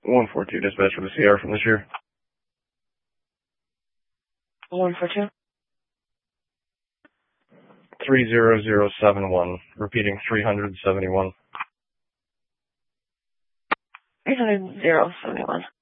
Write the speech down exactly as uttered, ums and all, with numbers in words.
one four two dispatch for the C R from this year. one four two? three zero zero seven one. Repeating three hundred seventy-one. three hundred seventy-one.